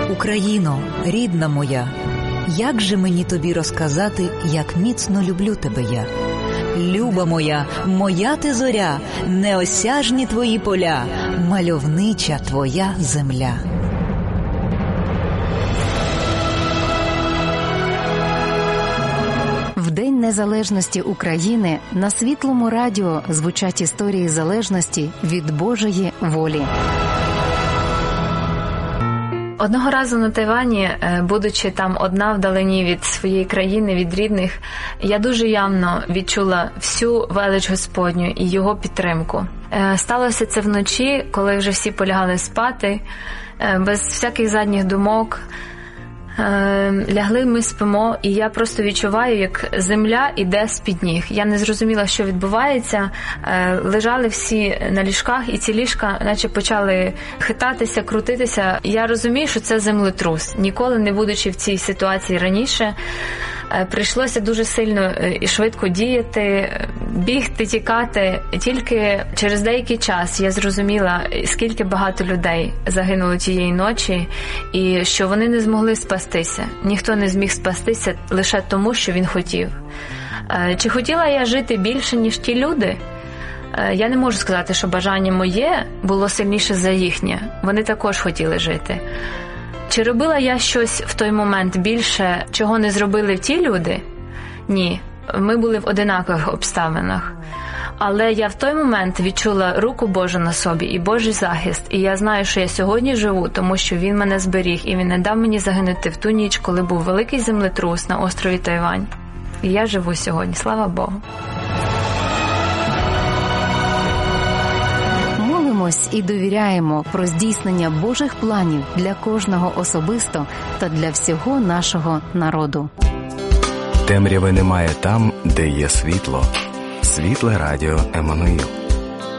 Україно, рідна моя, як же мені тобі розказати, як міцно люблю тебе я? Люба моя, моя ти зоря, неосяжні твої поля, мальовнича твоя земля. В День Незалежності України на Світлому радіо звучать історії залежності від Божої волі. Одного разу на Тайвані, будучи там одна вдалині від своєї країни, від рідних, я дуже явно відчула всю велич Господню і Його підтримку. Сталося це вночі, коли вже всі полягали спати, без всяких задніх думок. Лягли, ми спимо, і я просто відчуваю, як земля іде з-під ніг. Я не зрозуміла, що відбувається. Лежали всі на ліжках, і ці ліжка наче почали хитатися, крутитися. Я розумію, що це землетрус. Ніколи не будучи в цій ситуації раніше, прийшлося дуже сильно і швидко діяти, бігти, тікати. Тільки через деякий час я зрозуміла, скільки багато людей загинуло тієї ночі, і що вони не змогли спастися. Ніхто не зміг спастися лише тому, що він хотів. Чи хотіла я жити більше, ніж ті люди? Я не можу сказати, що бажання моє було сильніше за їхнє. Вони також хотіли жити. Чи робила я щось в той момент більше, чого не зробили ті люди? Ні. Ми були в одинакових обставинах. Але я в той момент відчула руку Божу на собі і Божий захист. І я знаю, що я сьогодні живу, тому що Він мене зберіг. І Він не дав мені загинути в ту ніч, коли був великий землетрус на острові Тайвань. І я живу сьогодні. Слава Богу. І довіряємо про здійснення Божих планів для кожного особисто та для всього нашого народу. Темряви немає там, де є світло. Світле радіо Еммануїл.